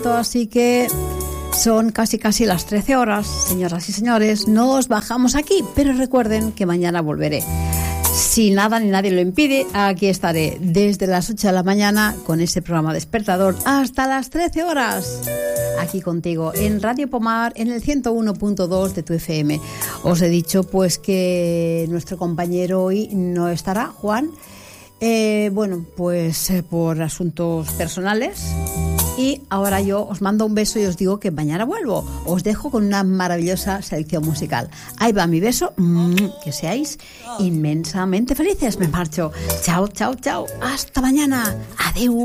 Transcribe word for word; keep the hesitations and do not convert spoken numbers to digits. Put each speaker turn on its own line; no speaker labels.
Así que son casi casi las trece horas, señoras y señores. Nos bajamos aquí, pero recuerden que mañana volveré. Si nada ni nadie lo impide, aquí estaré desde las ocho de la mañana con este programa despertador hasta las trece horas. Aquí contigo en Radio Pomar, en el ciento uno punto dos de tu F M. Os he dicho pues que nuestro compañero hoy no estará, Juan. Eh, bueno, pues eh, por asuntos personales. Y ahora yo os mando un beso y os digo que mañana vuelvo. Os dejo con una maravillosa selección musical. Ahí va mi beso. Mm, que seáis inmensamente felices. Me marcho. Chao, chao, chao. Hasta mañana. Adeu.